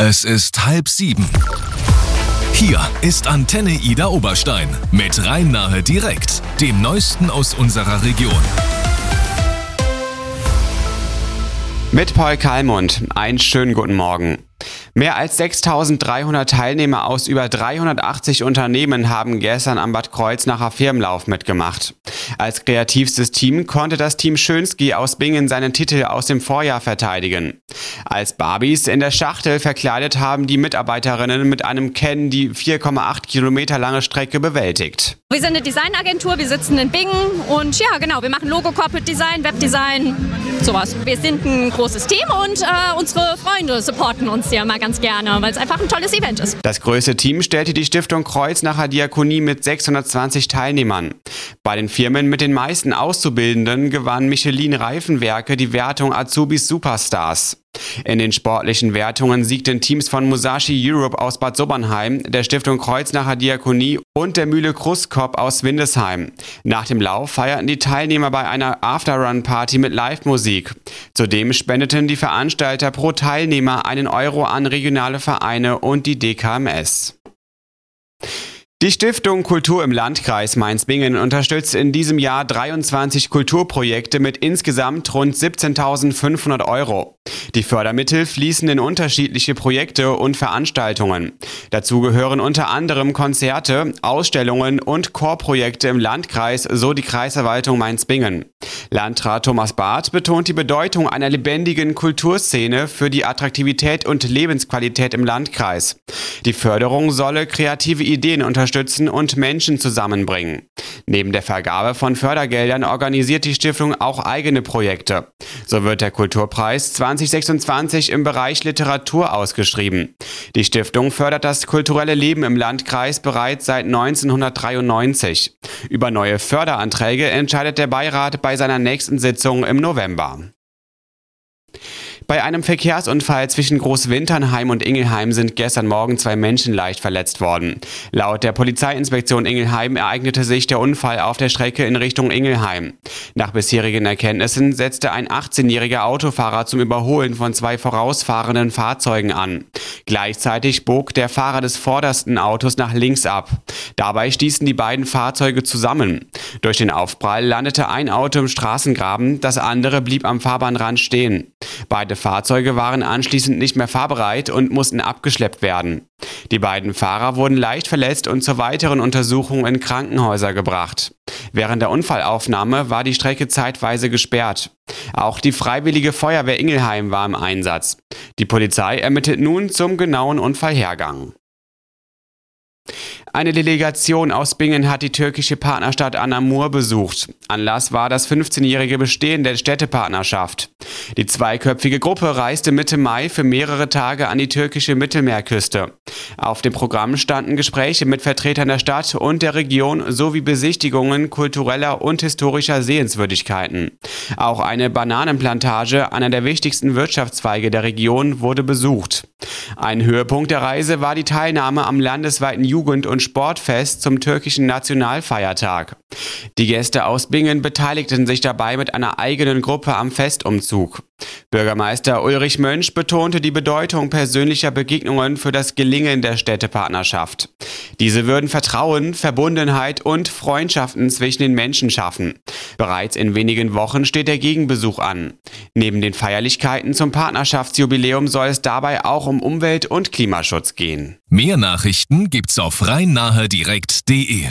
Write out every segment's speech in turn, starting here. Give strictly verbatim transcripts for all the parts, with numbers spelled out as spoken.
Es ist halb sieben. Hier ist Antenne Ida Oberstein mit Rhein-Nahe direkt, dem Neuesten aus unserer Region. Mit Paul Kalmund. Einen schönen guten Morgen. Mehr als sechstausenddreihundert Teilnehmer aus über dreihundertachtzig Unternehmen haben gestern am Bad Kreuznacher Firmenlauf mitgemacht. Als kreativstes Team konnte das Team Schönski aus Bingen seinen Titel aus dem Vorjahr verteidigen. Als Barbies in der Schachtel verkleidet haben die Mitarbeiterinnen mit einem Ken die vier Komma acht Kilometer lange Strecke bewältigt. Wir sind eine Designagentur, wir sitzen in Bingen und ja genau, wir machen Logo, Corporate Design, Webdesign, sowas. Wir sind ein großes Team und äh, unsere Freunde supporten uns ja mal ganz gerne, weil es einfach ein tolles Event ist. Das größte Team stellte die Stiftung Kreuznacher Diakonie mit sechshundertzwanzig Teilnehmern. Bei den Firmen mit den meisten Auszubildenden gewann Michelin Reifenwerke die Wertung Azubis Superstars. In den sportlichen Wertungen siegten Teams von Musashi Europe aus Bad Sobernheim, der Stiftung Kreuznacher Diakonie und der Mühle Krustkop aus Windesheim. Nach dem Lauf feierten die Teilnehmer bei einer Afterrun-Party mit Live-Musik. Zudem spendeten die Veranstalter pro Teilnehmer einen Euro an regionale Vereine und die D K M S. Die Stiftung Kultur im Landkreis Mainz-Bingen unterstützt in diesem Jahr dreiundzwanzig Kulturprojekte mit insgesamt rund siebzehntausendfünfhundert Euro. Die Fördermittel fließen in unterschiedliche Projekte und Veranstaltungen. Dazu gehören unter anderem Konzerte, Ausstellungen und Chorprojekte im Landkreis, so die Kreisverwaltung Mainz-Bingen. Landrat Thomas Barth betont die Bedeutung einer lebendigen Kulturszene für die Attraktivität und Lebensqualität im Landkreis. Die Förderung solle kreative Ideen unterstützen und Menschen zusammenbringen. Neben der Vergabe von Fördergeldern organisiert die Stiftung auch eigene Projekte. So wird der Kulturpreis zwanzig sechsundzwanzig im Bereich Literatur ausgeschrieben. Die Stiftung fördert das kulturelle Leben im Landkreis bereits seit neunzehnhundertdreiundneunzig. Über neue Förderanträge entscheidet der Beirat bei seiner nächsten Sitzung im November. Bei einem Verkehrsunfall zwischen Großwinternheim und Ingelheim sind gestern Morgen zwei Menschen leicht verletzt worden. Laut der Polizeiinspektion Ingelheim ereignete sich der Unfall auf der Strecke in Richtung Ingelheim. Nach bisherigen Erkenntnissen setzte ein achtzehnjähriger Autofahrer zum Überholen von zwei vorausfahrenden Fahrzeugen an. Gleichzeitig bog der Fahrer des vordersten Autos nach links ab. Dabei stießen die beiden Fahrzeuge zusammen. Durch den Aufprall landete ein Auto im Straßengraben, das andere blieb am Fahrbahnrand stehen. Beide Fahrzeuge waren anschließend nicht mehr fahrbereit und mussten abgeschleppt werden. Die beiden Fahrer wurden leicht verletzt und zur weiteren Untersuchung in Krankenhäuser gebracht. Während der Unfallaufnahme war die Strecke zeitweise gesperrt. Auch die Freiwillige Feuerwehr Ingelheim war im Einsatz. Die Polizei ermittelt nun zum genauen Unfallhergang. Eine Delegation aus Bingen hat die türkische Partnerstadt Anamur besucht. Anlass war das fünfzehnjährige Bestehen der Städtepartnerschaft. Die zweiköpfige Gruppe reiste Mitte Mai für mehrere Tage an die türkische Mittelmeerküste. Auf dem Programm standen Gespräche mit Vertretern der Stadt und der Region sowie Besichtigungen kultureller und historischer Sehenswürdigkeiten. Auch eine Bananenplantage, einer der wichtigsten Wirtschaftszweige der Region, wurde besucht. Ein Höhepunkt der Reise war die Teilnahme am landesweiten Jugend- und Sportfest zum türkischen Nationalfeiertag. Die Gäste aus Bingen beteiligten sich dabei mit einer eigenen Gruppe am Festumzug. Bürgermeister Ulrich Mönch betonte die Bedeutung persönlicher Begegnungen für das Gelingen der Städtepartnerschaft. Diese würden Vertrauen, Verbundenheit und Freundschaften zwischen den Menschen schaffen. Bereits in wenigen Wochen steht der Gegenbesuch an. Neben den Feierlichkeiten zum Partnerschaftsjubiläum soll es dabei auch um Umwelt- und Klimaschutz gehen. Mehr Nachrichten gibt's auf rhein-nahe direkt punkt de.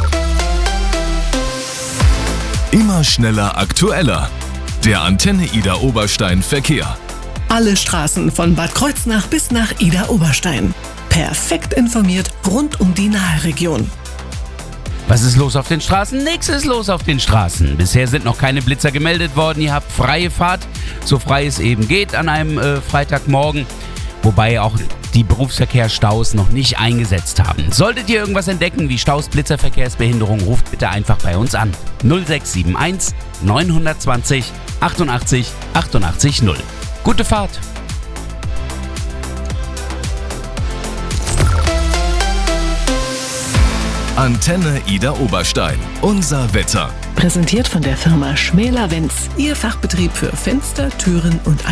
Immer schneller, aktueller. Der Antenne Ida Oberstein Verkehr. Alle Straßen von Bad Kreuznach bis nach Ida Oberstein. Perfekt informiert rund um die Nahe-Region. Was ist los auf den Straßen? Nix ist los auf den Straßen. Bisher sind noch keine Blitzer gemeldet worden. Ihr habt freie Fahrt, so frei es eben geht an einem äh, Freitagmorgen. Wobei auch die Berufsverkehrsstaus noch nicht eingesetzt haben. Solltet ihr irgendwas entdecken wie Staus, Blitzer, Verkehrsbehinderung, ruft bitte einfach bei uns an. null sechs sieben eins neun zwei null achtundachtzig achtundachtzig null. Gute Fahrt! Antenne Ida Oberstein. Unser Wetter. Präsentiert von der Firma Schmäler-Wenz, Ihr Fachbetrieb für Fenster, Türen und